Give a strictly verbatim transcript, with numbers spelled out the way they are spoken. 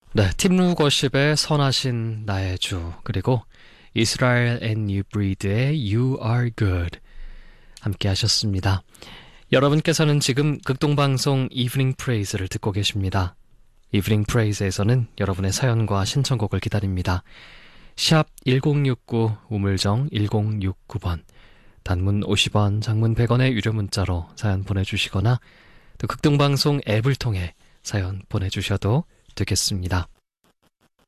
네, 팀루거십의 선하신 나의 주, 그리고 이스라엘 앤 뉴브리드의 You Are Good 함께 하셨습니다. 여러분께서는 지금 극동방송 이브닝 프레이즈를 듣고 계십니다. 이브닝 프레이즈에서는 여러분의 사연과 신청곡을 기다립니다. 샵 일공육구 우물정 일공육구 번, 단문 오십 원, 장문 백 원의 유료 문자로 사연 보내주시거나 또 극동방송 앱을 통해 사연 보내주셔도 되겠습니다.